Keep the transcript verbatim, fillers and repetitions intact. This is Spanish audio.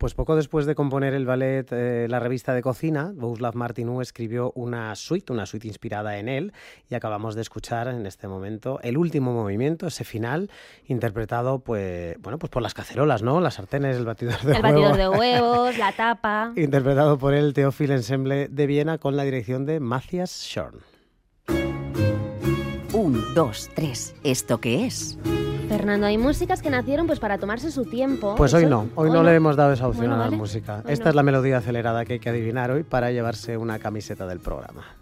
Pues poco después de componer el ballet eh, La revista de cocina, Bohuslav Martinů escribió una suite, una suite inspirada en él, y acabamos de escuchar en este momento el último movimiento, ese final, interpretado pues, bueno, pues por las cacerolas, ¿no? Las sartenes, el batidor de el huevos. batidor de huevos, la tapa. Interpretado por el Theophil Ensemble de Viena con la dirección de Matthias Schorn. Un, dos, tres. ¿Esto qué es? Fernando, hay músicas que nacieron pues para tomarse su tiempo. Pues hoy no, hoy, hoy no, no le hemos dado esa opción bueno, a la vale. música. Hoy Esta no. es la melodía acelerada que hay que adivinar hoy para llevarse una camiseta del programa.